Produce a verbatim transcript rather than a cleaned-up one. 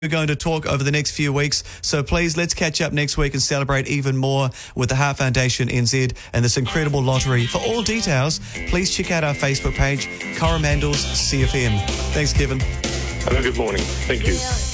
We're going to talk over the next few weeks. So please, let's catch up next week and celebrate even more with the Heart Foundation N Z and this incredible lottery. For all details, please check out our Facebook page, Coromandels C F M. Thanks, Kevin. Have a good morning. Thank you.